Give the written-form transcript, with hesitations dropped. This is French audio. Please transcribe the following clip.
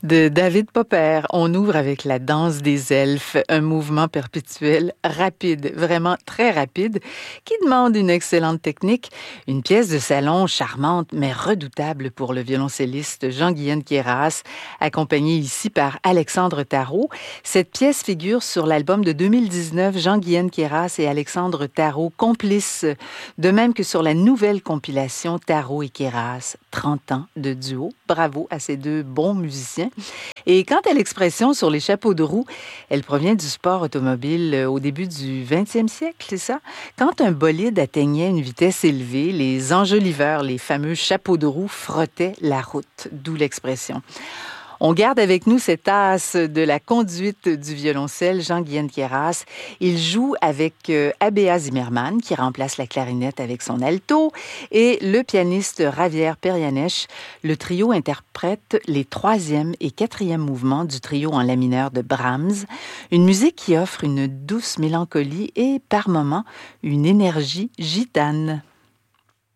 De David Popper, on ouvre avec la danse des elfes, un mouvement perpétuel rapide, vraiment très rapide, qui demande une excellente technique, une pièce de salon charmante mais redoutable pour le violoncelliste Jean-Guyenne Queyras, accompagné ici par Alexandre Tarot. Cette pièce figure sur l'album de 2019 Jean-Guyenne Queyras et Alexandre Tarot complices, de même que sur la nouvelle compilation Tarot et Queyras, 30 ans de duo. Bravo à ces deux bons musiciens. Et quant à l'expression sur les chapeaux de roue, elle provient du sport automobile au début du 20e siècle, c'est ça? Quand un bolide atteignait une vitesse élevée, les enjoliveurs, les fameux chapeaux de roue, frottaient la route, d'où l'expression. On garde avec nous cette as de la conduite du violoncelle, Jean-Guyenne Queyras. Il joue avec Abéa Zimmermann, qui remplace la clarinette avec son alto, et le pianiste Javier Perianesh. Le trio interprète les 3e et 4e mouvements du trio en la mineur de Brahms, une musique qui offre une douce mélancolie et, par moments, une énergie gitane.